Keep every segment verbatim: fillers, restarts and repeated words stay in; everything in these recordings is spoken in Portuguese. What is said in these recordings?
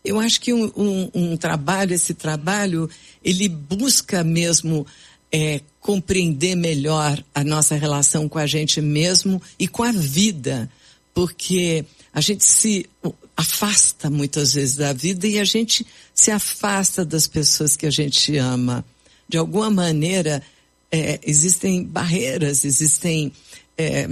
Eu acho que um, um, um trabalho, esse trabalho, ele busca mesmo é, compreender melhor a nossa relação com a gente mesmo e com a vida, porque a gente se afasta muitas vezes da vida e a gente se afasta das pessoas que a gente ama. De alguma maneira, é, existem barreiras, existem é,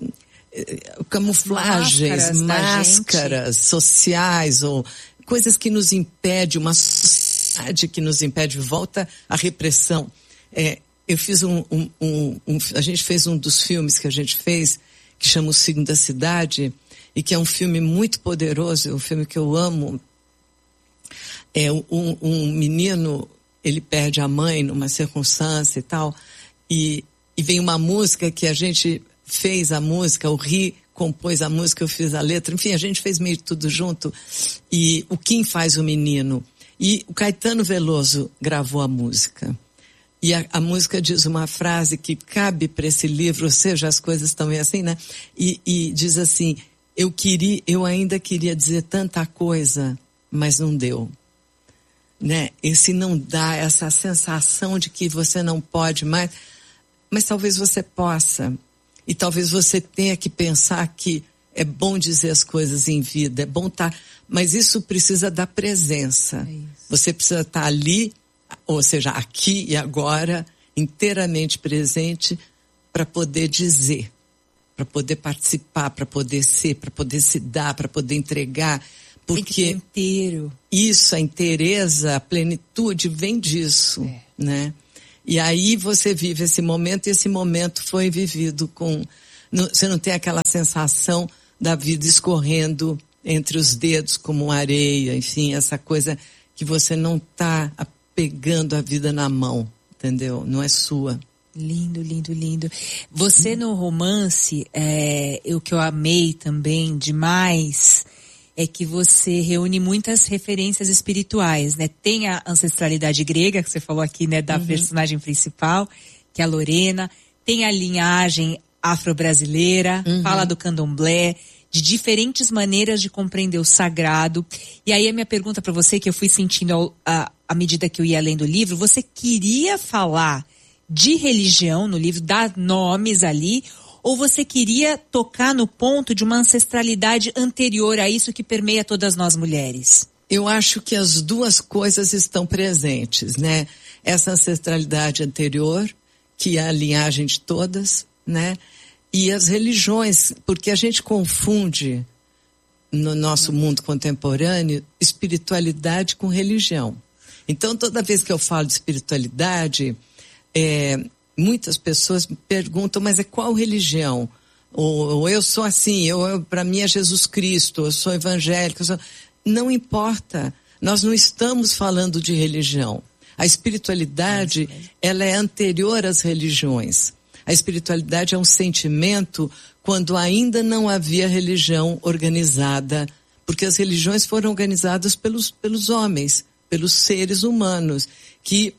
camuflagens, máscaras, máscaras sociais ou coisas que nos impedem, uma sociedade que nos impede, volta à repressão. É, eu fiz um, um, um, um, a gente fez um dos filmes que a gente fez, que chama O Signo da Cidade, e que é um filme muito poderoso, é um filme que eu amo. É um, um menino, ele perde a mãe numa circunstância e tal, e, e vem uma música que a gente fez a música, o Ri compôs a música, eu fiz a letra, enfim, a gente fez meio tudo junto, e o Kim faz o menino, e o Caetano Veloso gravou a música. E a, a música diz uma frase que cabe para esse livro, ou seja, as coisas estão meio assim, né? E, e diz assim, eu queria, eu ainda queria dizer tanta coisa, mas não deu. Né? Esse não dá, essa sensação de que você não pode mais, mas talvez você possa. E talvez você tenha que pensar que é bom dizer as coisas em vida, é bom estar, mas isso precisa da presença. É você precisa estar ali, ou seja, aqui e agora, inteiramente presente, para poder dizer, para poder participar, para poder ser, para poder se dar, para poder entregar. Porque inteiro. Isso, a inteireza, a plenitude vem disso, é. Né? E aí você vive esse momento, e esse momento foi vivido com... No, você não tem aquela sensação da vida escorrendo entre os dedos como areia, enfim, essa coisa que você não está pegando a vida na mão, entendeu? Não é sua. Lindo, lindo, lindo. Você no romance, é, o que eu amei também demais... é que você reúne muitas referências espirituais, né? Tem a ancestralidade grega, que você falou aqui, né? Da uhum. personagem principal, que é a Lorena. Tem a linhagem afro-brasileira, uhum. fala do candomblé, de diferentes maneiras de compreender o sagrado. E aí a minha pergunta para você, que eu fui sentindo ao, a, à medida que eu ia lendo o livro, você queria falar de religião no livro, dar nomes ali, ou você queria tocar no ponto de uma ancestralidade anterior a isso que permeia todas nós mulheres? Eu acho que as duas coisas estão presentes, né? Essa ancestralidade anterior, que é a linhagem de todas, né? E as religiões, porque a gente confunde no nosso mundo contemporâneo espiritualidade com religião. Então, toda vez que eu falo de espiritualidade, é... muitas pessoas me perguntam, mas é qual religião? Ou, ou eu sou assim, eu, eu, para mim é Jesus Cristo, eu sou evangélico. Eu sou... Não importa, nós não estamos falando de religião. A espiritualidade, ela é anterior às religiões. A espiritualidade é um sentimento quando ainda não havia religião organizada, porque as religiões foram organizadas pelos, pelos homens, pelos seres humanos, que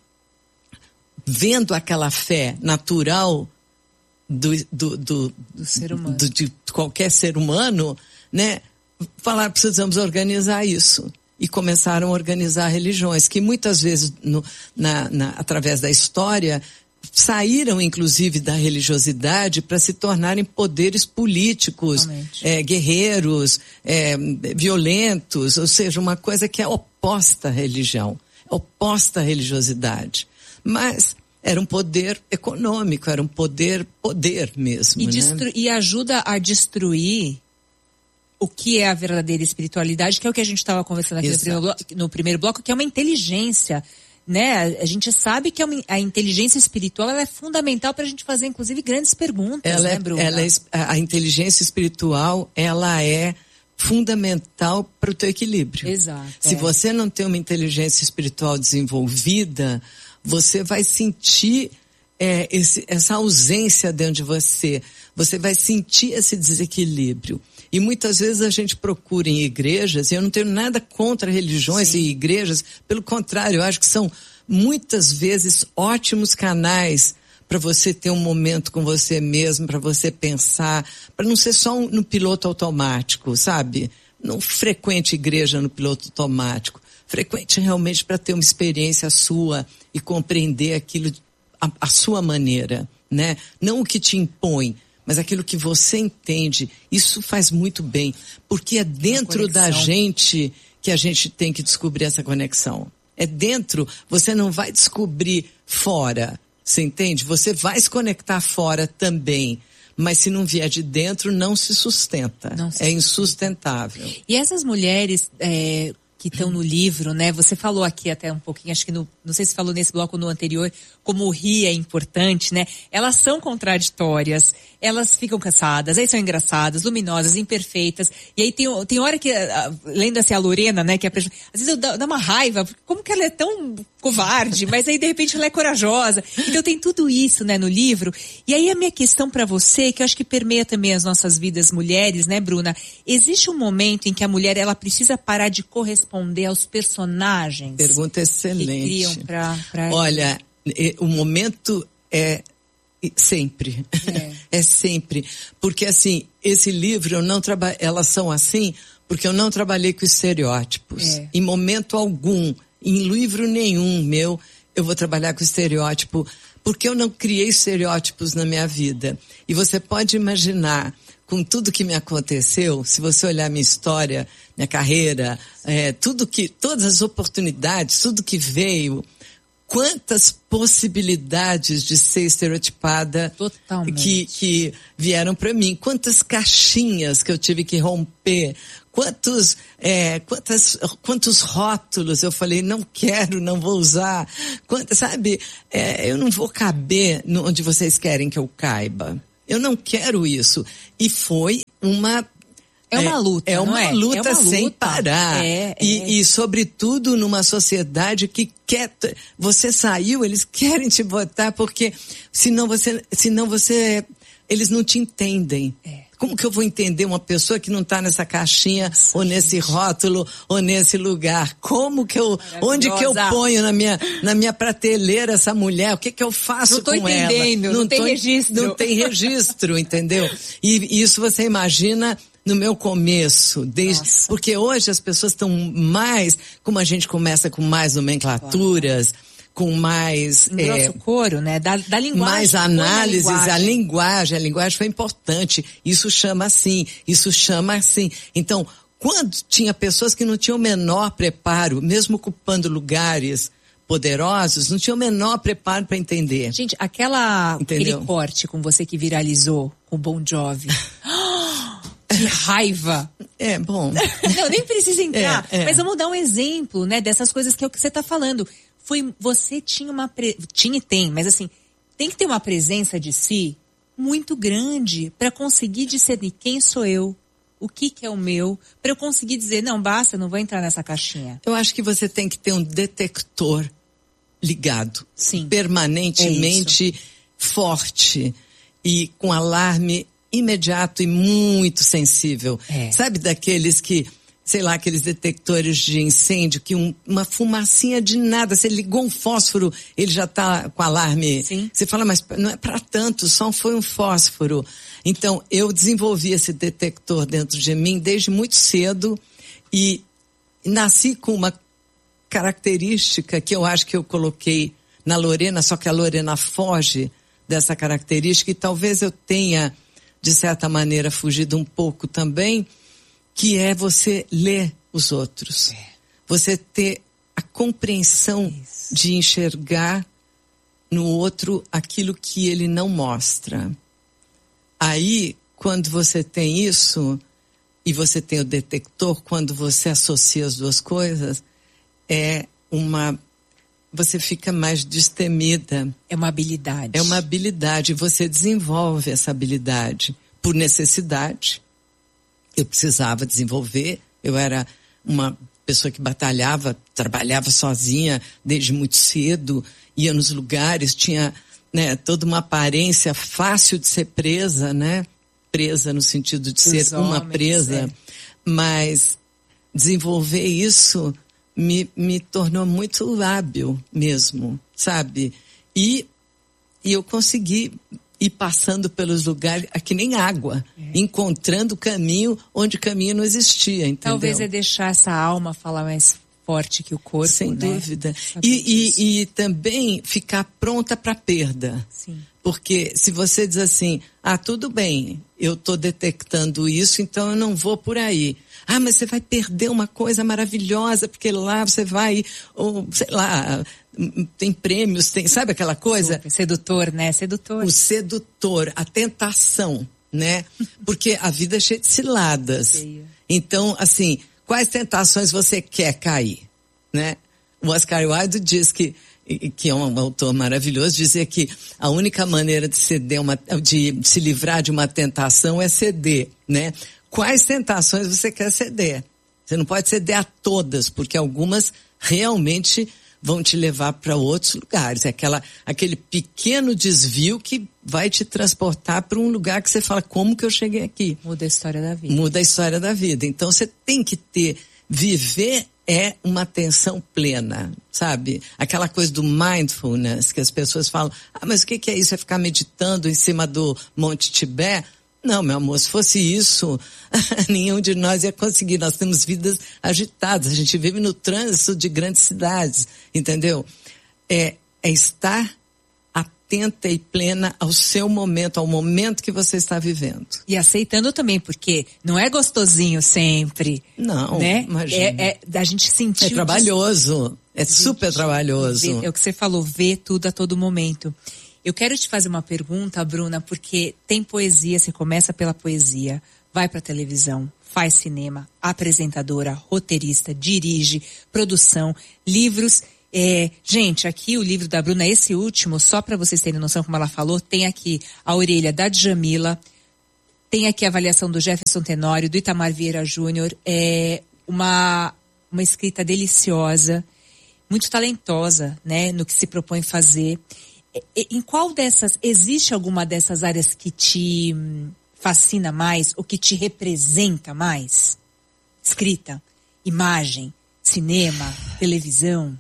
vendo aquela fé natural do, do, do, do ser humano, do, de qualquer ser humano, né? Falaram, precisamos organizar isso. E começaram a organizar religiões, que muitas vezes, no, na, na, através da história, saíram inclusive da religiosidade para se tornarem poderes políticos, é, guerreiros, é, violentos, ou seja, uma coisa que é oposta à religião, oposta à religiosidade. Mas era um poder econômico, era um poder, poder mesmo. E, né? destru- e ajuda a destruir o que é a verdadeira espiritualidade, que é o que a gente estava conversando aqui no primeiro, bloco, no primeiro bloco, que é uma inteligência, né? A gente sabe que a inteligência espiritual ela é fundamental para a gente fazer, inclusive, grandes perguntas, ela né, é, Bruna? Ela é, a inteligência espiritual, ela é fundamental para o teu equilíbrio. Exato. Se é. você não tem uma inteligência espiritual desenvolvida, você vai sentir é, esse, essa ausência dentro de você. Você vai sentir esse desequilíbrio. E muitas vezes a gente procura em igrejas, e eu não tenho nada contra religiões Sim. e igrejas, pelo contrário, eu acho que são muitas vezes ótimos canais para você ter um momento com você mesmo, para você pensar, para não ser só um, no piloto automático, sabe? não frequente igreja no piloto automático. Frequente realmente para ter uma experiência sua e compreender aquilo a, a sua maneira, né? Não o que te impõe, mas aquilo que você entende. Isso faz muito bem, porque é dentro da gente que a gente tem que descobrir essa conexão. É dentro, você não vai descobrir fora, você entende? Você vai se conectar fora também, mas se não vier de dentro, não se sustenta. Não se é insustentável. E essas mulheres é, que estão no livro, né? Você falou aqui até um pouquinho, acho que no, não sei se falou nesse bloco ou no anterior, como o rir é importante, né? Elas são contraditórias, elas ficam cansadas, aí são engraçadas, luminosas, imperfeitas. E aí tem, tem hora que, lendo assim a Lorena, né? Que é, às vezes eu dá, dá uma raiva, porque como que ela é tão covarde, mas aí de repente ela é corajosa. Então tem tudo isso, né, no livro. E aí a minha questão para você, que eu acho que permeia também as nossas vidas mulheres, né, Bruna? Existe um momento em que a mulher, ela precisa parar de corresponder aos personagens? Pergunta excelente. Que criam pra, pra Olha, o momento é sempre. É. É sempre. Porque assim, esse livro, eu não trabalho, elas são assim, porque eu não trabalhei com estereótipos. É. Em momento algum, em livro nenhum meu, eu vou trabalhar com estereótipo, porque eu não criei estereótipos na minha vida. E você pode imaginar, com tudo que me aconteceu, se você olhar minha história, minha carreira, é, tudo que, todas as oportunidades, tudo que veio, quantas possibilidades de ser estereotipada que, que vieram para mim, quantas caixinhas que eu tive que romper, quantos, é, quantas, quantos rótulos eu falei, não quero, não vou usar, quantas, sabe, é, eu não vou caber onde vocês querem que eu caiba. Eu não quero isso. E foi uma... É uma luta, É, é uma não é? luta é uma sem luta. parar. É, e, é. e, sobretudo, numa sociedade que quer... Você saiu, eles querem te botar, porque senão você... Senão você eles não te entendem. É. Como que eu vou entender uma pessoa que não está nessa caixinha, Nossa, ou nesse gente. rótulo, ou nesse lugar? Como que eu... Onde que eu ponho na minha, na minha prateleira essa mulher? O que que eu faço com ela? Não tô entendendo, não, não tem tô, registro. Não tem registro, entendeu? E isso você imagina... No meu começo, desde, Nossa. porque hoje as pessoas estão mais, como a gente começa com mais nomenclaturas, claro. com mais... No é, nosso coro, né? Da, da linguagem. Mais análises, linguagem. a linguagem, a linguagem foi importante. Isso chama assim, isso chama assim. Então, quando tinha pessoas que não tinham o menor preparo, mesmo ocupando lugares poderosos, não tinham o menor preparo para entender. Gente, aquela, aquele corte com você que viralizou, com o Bon Jovi... Que raiva! É, bom. Não, nem precisa entrar. É, é. Mas vamos dar um exemplo, né, dessas coisas que é o que você está falando. Foi, você tinha uma, pre... tinha e tem, mas assim, tem que ter uma presença de si muito grande para conseguir discernir quem sou eu, o que que é o meu, para eu conseguir dizer, não, basta, não vou entrar nessa caixinha. Eu acho que você tem que ter um detector ligado. Sim. Permanentemente é forte e com alarme imediato e muito sensível. É. Sabe daqueles que, sei lá, aqueles detectores de incêndio, que um, uma fumacinha de nada, você ligou um fósforo, ele já tá com alarme. Sim. Você fala, mas não é para tanto, só foi um fósforo. Então, eu desenvolvi esse detector dentro de mim desde muito cedo e nasci com uma característica que eu acho que eu coloquei na Lorena, só que a Lorena foge dessa característica e talvez eu tenha de certa maneira, fugido um pouco também, que é você ler os outros. É. Você ter a compreensão Isso. de enxergar no outro aquilo que ele não mostra. Aí, quando você tem isso, e você tem o detector, quando você associa as duas coisas, é uma... Você fica mais destemida. É uma habilidade. É uma habilidade. Você desenvolve essa habilidade por necessidade. Eu precisava desenvolver. Eu era uma pessoa que batalhava, trabalhava sozinha desde muito cedo, ia nos lugares, tinha, né, toda uma aparência fácil de ser presa, né? Presa no sentido de ser uma presa. É. Mas desenvolver isso... Me, me tornou muito hábil mesmo, sabe? E, e eu consegui ir passando pelos lugares, é que nem água, é. encontrando caminho onde caminho não existia, entendeu? Talvez é deixar essa alma falar mais forte que o corpo, sem né? dúvida. E, e, e também ficar pronta para perda. Sim. Porque se você diz assim, ah, tudo bem, eu estou detectando isso, então eu não vou por aí. Ah, mas você vai perder uma coisa maravilhosa, porque lá você vai, ou, sei lá, tem prêmios, tem, sabe aquela coisa? Super sedutor, né? Sedutor. O sedutor, a tentação, né? Porque a vida é cheia de ciladas. Sei. Então, assim, quais tentações você quer cair, né? O Oscar Wilde diz que que é um autor maravilhoso, dizia que a única maneira de ceder uma, de se livrar de uma tentação é ceder, né? Quais tentações você quer ceder? Você não pode ceder a todas, porque algumas realmente vão te levar para outros lugares. É aquela, aquele pequeno desvio que vai te transportar para um lugar que você fala, como que eu cheguei aqui? Muda a história da vida. Muda a história da vida. Então você tem que ter, viver é uma atenção plena, sabe? Aquela coisa do mindfulness, que as pessoas falam, ah, mas o que, que é isso? É ficar meditando em cima do Monte Tibete? Não, meu amor, se fosse isso, nenhum de nós ia conseguir. Nós temos vidas agitadas, a gente vive no trânsito de grandes cidades, entendeu? É, é estar atenta e plena ao seu momento, ao momento que você está vivendo. E aceitando também, porque não é gostosinho sempre. Não, né? Imagina. É, é a gente sentir... É trabalhoso, é gente, super trabalhoso. Ver, é o que você falou, ver tudo a todo momento. Eu quero te fazer uma pergunta, Bruna, porque tem poesia, você começa pela poesia, vai para televisão, faz cinema, apresentadora, roteirista, dirige, produção, livros... É, gente, aqui o livro da Bruna, esse último, só para vocês terem noção como ela falou, tem aqui a orelha da Djamila, tem aqui a avaliação do Jefferson Tenório, do Itamar Vieira Júnior, é uma, uma escrita deliciosa, muito talentosa, né, no que se propõe fazer. E, em qual dessas, existe alguma dessas áreas que te hum, fascina mais, ou que te representa mais? Escrita, imagem, cinema, televisão?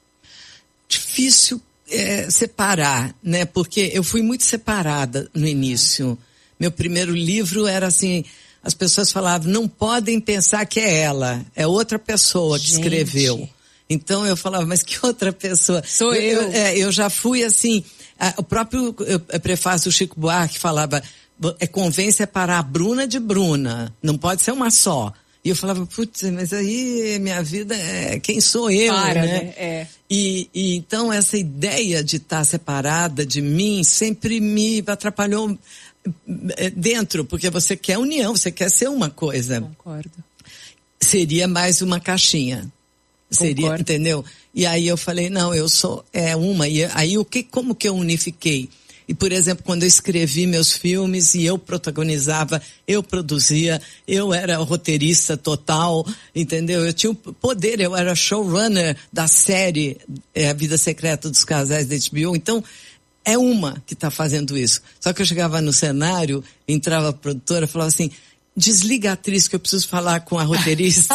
Difícil é, separar, né? Porque eu fui muito separada no início. Meu primeiro livro era assim, as pessoas falavam, não podem pensar que é ela, é outra pessoa que Gente. escreveu. Então eu falava, mas que outra pessoa? Sou eu. Eu, é, eu já fui assim, a, o próprio eu, prefácio do Chico Buarque falava, é, convém separar a Bruna de Bruna, não pode ser uma só. E eu falava, putz, mas aí minha vida é quem sou eu, Para, né? né? É. E, e então essa ideia de estar separada de mim sempre me atrapalhou dentro, porque você quer união, você quer ser uma coisa. Concordo. Seria mais uma caixinha. Seria, Concordo. entendeu? E aí eu falei, não, eu sou é uma. E aí o que, como que eu unifiquei? E, por exemplo, quando eu escrevi meus filmes e eu protagonizava, eu produzia, eu era roteirista total, entendeu? Eu tinha o poder, eu era showrunner da série é, A Vida Secreta dos Casais da H B O. Então, é uma que está fazendo isso. Só que eu chegava no cenário, entrava a produtora e falava assim, desliga a atriz que eu preciso falar com a roteirista.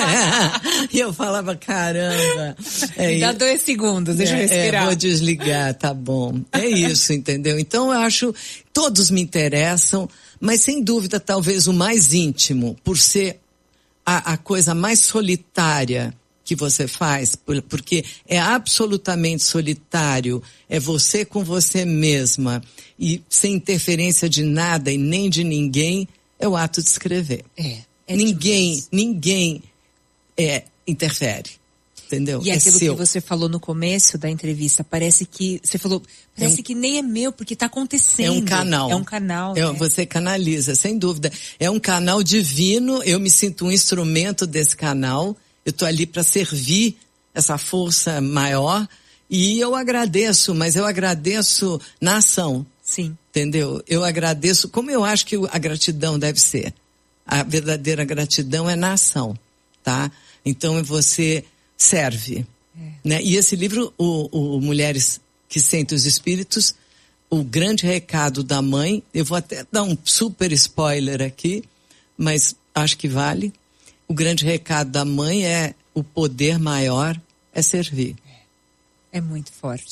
E eu falava, caramba. É, dá dois segundos, deixa é, eu respirar. É, vou desligar, tá bom. É isso, entendeu? Então eu acho, todos me interessam, mas sem dúvida talvez o mais íntimo, por ser a, a coisa mais solitária que você faz, porque é absolutamente solitário, é você com você mesma, e sem interferência de nada e nem de ninguém, é o ato de escrever. É. é ninguém, demais. ninguém é, interfere. Entendeu? E é aquilo seu. que você falou no começo da entrevista, parece que, você falou, parece é um, que nem é meu, porque está acontecendo. É um canal. É um canal. É, né? Você canaliza, sem dúvida. É um canal divino, eu me sinto um instrumento desse canal, eu estou ali para servir essa força maior, e eu agradeço, mas eu agradeço na ação. Sim. Entendeu? Eu agradeço, como eu acho que a gratidão deve ser. A verdadeira gratidão é na ação, tá? Então você serve. É. Né? E esse livro, o, o Mulheres que Sentem os Espíritos, o grande recado da mãe, eu vou até dar um super spoiler aqui, mas acho que vale. O grande recado da mãe é, o poder maior é servir. É muito forte.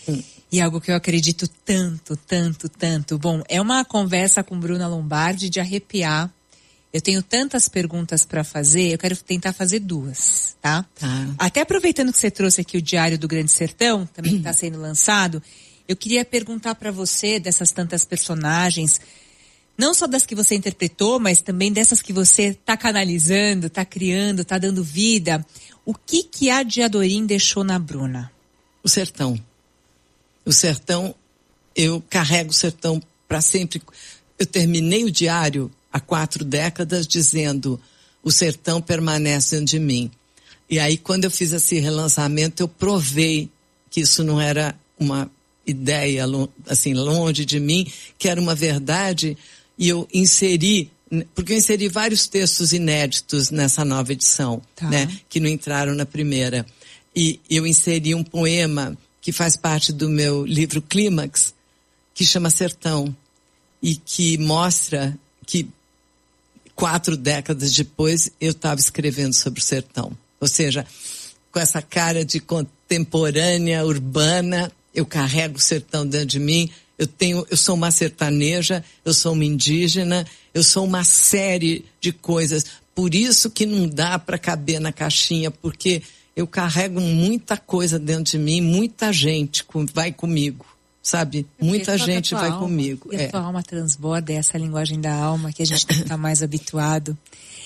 Hum. E algo que eu acredito tanto, tanto, tanto. Bom, é uma conversa com Bruna Lombardi de arrepiar. Eu tenho tantas perguntas para fazer, eu quero tentar fazer duas, tá? Tá. Até aproveitando que você trouxe aqui o Diário do Grande Sertão, também está sendo lançado, eu queria perguntar para você dessas tantas personagens, não só das que você interpretou, mas também dessas que você está canalizando, está criando, está dando vida. O que que a Diadorim deixou na Bruna? O sertão. O sertão, eu carrego o sertão para sempre. Eu terminei o diário há quatro décadas dizendo: o sertão permanece dentro de mim. E aí, quando eu fiz esse relançamento, eu provei que isso não era uma ideia assim longe de mim, que era uma verdade, e eu inseri, porque eu inseri vários textos inéditos nessa nova edição, tá, né, que não entraram na primeira. E eu inseri um poema que faz parte do meu livro Clímax, que chama Sertão, e que mostra que quatro décadas depois eu estava escrevendo sobre o sertão. Ou seja, com essa cara de contemporânea, urbana, eu carrego o sertão dentro de mim. Eu tenho, eu sou uma sertaneja, eu sou uma indígena, eu sou uma série de coisas. Por isso que não dá para caber na caixinha, porque eu carrego muita coisa dentro de mim, muita gente vai comigo, sabe? Muita gente vai alma, comigo. E a é. tua alma transborda, essa linguagem da alma que a gente tem que estar mais habituado.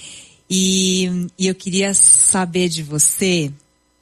E, e eu queria saber de você,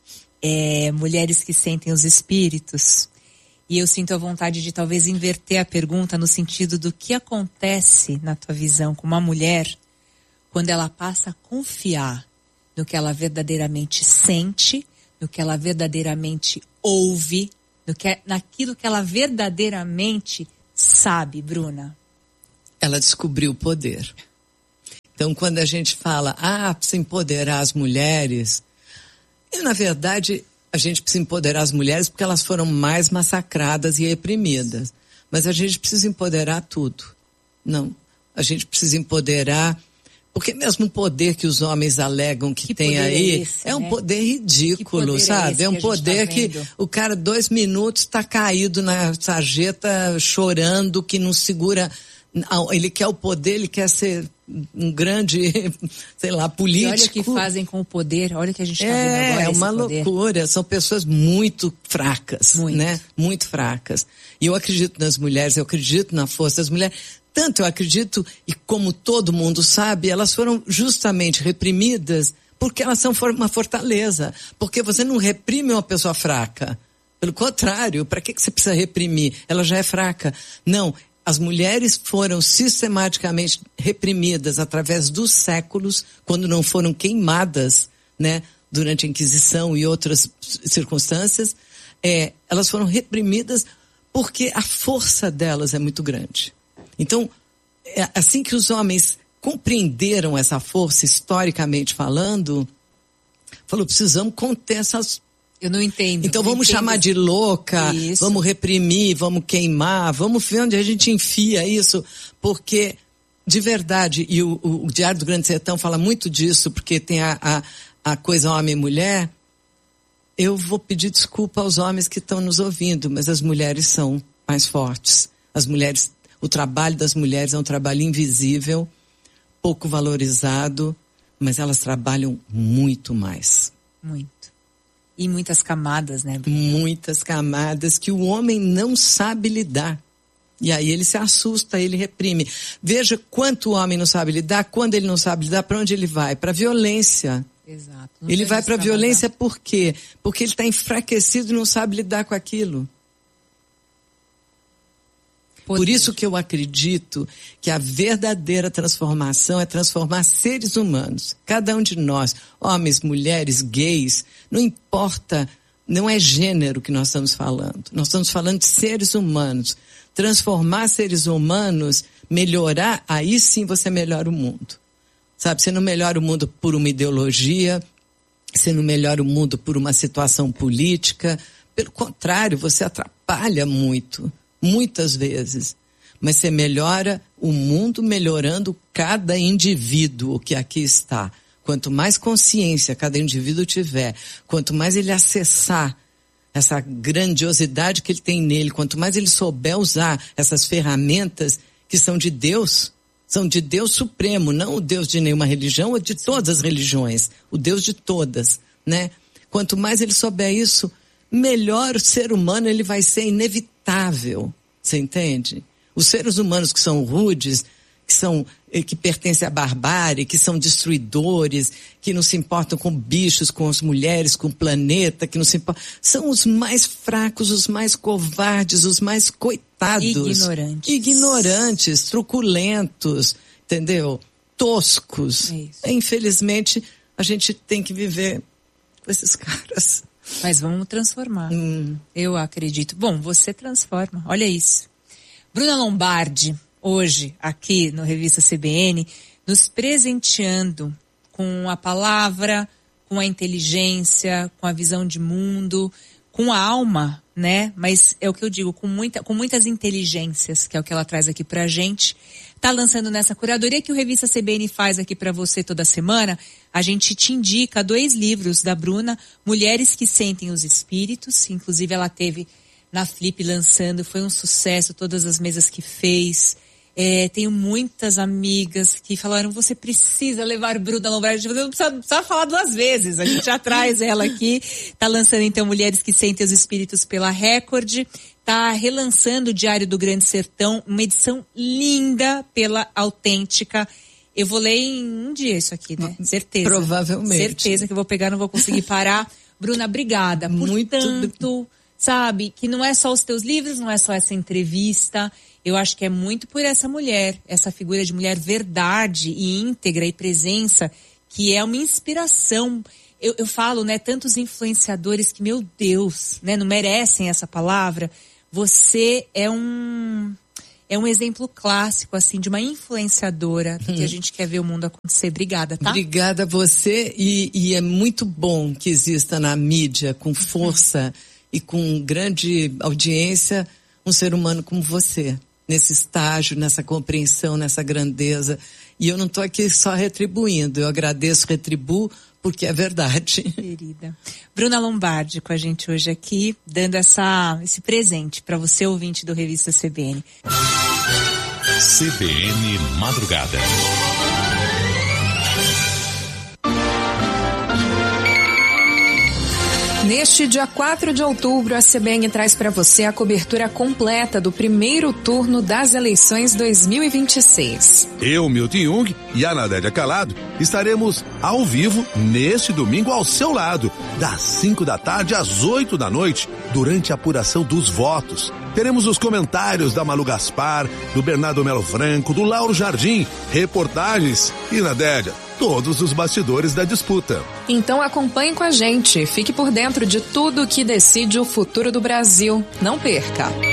é, mulheres que sentem os espíritos, e eu sinto a vontade de talvez inverter a pergunta no sentido do que acontece na tua visão com uma mulher quando ela passa a confiar no que ela verdadeiramente sente, no que ela verdadeiramente ouve, no que, naquilo que ela verdadeiramente sabe, Bruna. Ela descobriu o poder. Então, quando a gente fala, ah, precisa empoderar as mulheres, e, na verdade, a gente precisa empoderar as mulheres porque elas foram mais massacradas e reprimidas. Mas a gente precisa empoderar tudo. Não, a gente precisa empoderar... Porque mesmo o poder que os homens alegam que, que tem aí, é, esse, é um né? poder ridículo, poder sabe? É, é um poder tá que o cara, dois minutos, está caído na sarjeta, chorando, que não segura... Ele quer o poder, ele quer ser um grande, sei lá, político. E olha o que fazem com o poder, olha o que a gente está é, vendo agora. É uma loucura, são pessoas muito fracas, muito. né? Muito fracas. E eu acredito nas mulheres, eu acredito na força das mulheres. Tanto eu acredito, e como todo mundo sabe, elas foram justamente reprimidas porque elas são uma fortaleza. Porque você não reprime uma pessoa fraca. Pelo contrário, para que você precisa reprimir? Ela já é fraca. Não, as mulheres foram sistematicamente reprimidas através dos séculos, quando não foram queimadas, né, durante a Inquisição e outras circunstâncias. É, elas foram reprimidas porque a força delas é muito grande. Então, assim que os homens compreenderam essa força, historicamente falando, falou, precisamos conter essas... Eu não entendo. Então não vamos entendo. chamar de louca, isso. Vamos reprimir, vamos queimar, vamos ver onde a gente enfia isso, porque, de verdade, e o, o, o Diário do Grande Sertão fala muito disso, porque tem a, a, a coisa homem e mulher. Eu vou pedir desculpa aos homens que estão nos ouvindo, mas as mulheres são mais fortes. As mulheres... O trabalho das mulheres é um trabalho invisível, pouco valorizado, mas elas trabalham muito mais. Muito. E muitas camadas, né, Bruna? Muitas camadas que o homem não sabe lidar. E aí ele se assusta, ele reprime. Veja quanto o homem não sabe lidar, quando ele não sabe lidar, para onde ele vai? Para a violência. Exato. Não ele vai para a violência lidar. Por quê? Porque ele está enfraquecido e não sabe lidar com aquilo. Por isso que eu acredito que a verdadeira transformação é transformar seres humanos. Cada um de nós, homens, mulheres, gays, não importa, não é gênero que nós estamos falando. Nós estamos falando de seres humanos. Transformar seres humanos, melhorar, aí sim você melhora o mundo. Sabe, você não melhora o mundo por uma ideologia, você não melhora o mundo por uma situação política. Pelo contrário, você atrapalha muito. Muitas vezes, mas você melhora o mundo melhorando cada indivíduo que aqui está. Quanto mais consciência cada indivíduo tiver, quanto mais ele acessar essa grandiosidade que ele tem nele, quanto mais ele souber usar essas ferramentas que são de Deus, são de Deus Supremo, não o Deus de nenhuma religião, ou de todas as religiões, o Deus de todas, né? Quanto mais ele souber isso, melhor o ser humano ele vai ser inevitável, você entende? Os seres humanos que são rudes, que são, que pertencem à barbárie, que são destruidores, que não se importam com bichos, com as mulheres, com o planeta, que não se importam, são os mais fracos, os mais covardes, os mais coitados. Ignorantes. Ignorantes, truculentos, entendeu? Toscos. É, infelizmente, a gente tem que viver com esses caras. Mas vamos transformar. Hum. Eu acredito. Bom, você transforma. Olha isso. Bruna Lombardi, hoje, aqui no Revista C B N, nos presenteando com a palavra, com a inteligência, com a visão de mundo, com a alma, né? Mas é o que eu digo, com, muita, com muitas inteligências, que é o que ela traz aqui pra gente. Tá lançando nessa curadoria que o Revista C B N faz aqui pra você toda semana. A gente te indica dois livros da Bruna, Mulheres que Sentem os Espíritos, inclusive ela teve na Flip lançando, foi um sucesso, todas as mesas que fez. É, tenho muitas amigas que falaram, você precisa levar Bruna Lombardi, você não precisa, não precisa falar duas vezes, a gente já traz ela aqui. Tá lançando então Mulheres que Sentem os Espíritos pela Record, tá relançando o Diário do Grande Sertão, uma edição linda pela Autêntica. Eu vou ler em um dia isso aqui, né? Certeza. Provavelmente. Certeza que eu vou pegar, não vou conseguir parar. Bruna, obrigada por Muito... tanto, sabe, que não é só os teus livros, não é só essa entrevista. Eu acho que é muito por essa mulher, essa figura de mulher verdade e íntegra e presença, que é uma inspiração. Eu, eu falo, né, tantos influenciadores que, meu Deus, né, não merecem essa palavra. Você é um, é um exemplo clássico, assim, de uma influenciadora do que a gente quer ver o mundo acontecer. Obrigada, tá? Obrigada a você, e, e é muito bom que exista na mídia, com força e com grande audiência, um ser humano como você, nesse estágio, nessa compreensão, nessa grandeza. E eu não estou aqui só retribuindo, eu agradeço, retribuo, porque é verdade. Querida. Bruna Lombardi com a gente hoje aqui, dando essa, esse presente para você, ouvinte do Revista C B N. C B N Madrugada. Neste dia quatro de outubro, a C B N traz para você a cobertura completa do primeiro turno das eleições dois mil e vinte e seis. Eu, Milton Jung e a Nadélia Calado estaremos ao vivo neste domingo ao seu lado, das cinco da tarde às oito da noite, durante a apuração dos votos. Teremos os comentários da Malu Gaspar, do Bernardo Melo Franco, do Lauro Jardim, reportagens e, Nadélia, todos os bastidores da disputa. Então acompanhe com a gente, fique por dentro de tudo que decide o futuro do Brasil. Não perca!